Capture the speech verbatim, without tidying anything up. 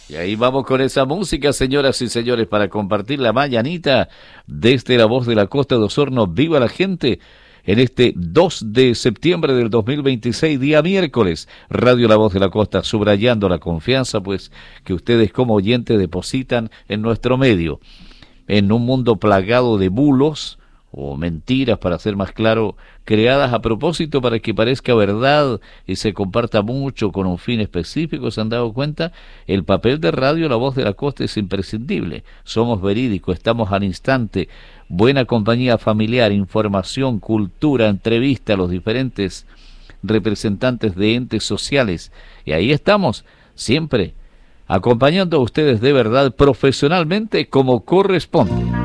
Y ahí vamos con esa música, señoras y señores, para compartir la mañanita desde La Voz de la Costa de Osorno. ¡Viva la gente! En este dos de septiembre del dos mil veintiséis, día miércoles, Radio La Voz de la Costa, subrayando la confianza, pues, que ustedes como oyentes depositan en nuestro medio. En un mundo plagado de bulos, o mentiras, para ser más claro, creadas a propósito para que parezca verdad y se comparta mucho con un fin específico, ¿se han dado cuenta? El papel de Radio La Voz de la Costa es imprescindible. Somos verídicos, estamos al instante, buena compañía familiar, información, cultura, entrevista a los diferentes representantes de entes sociales. Y ahí estamos, siempre, acompañando a ustedes de verdad, profesionalmente, como corresponde.